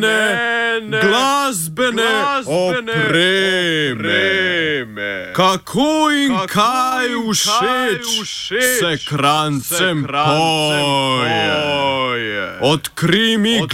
glasbene opreme. Kako in kaj všeč se krancem poje. Odkrij mi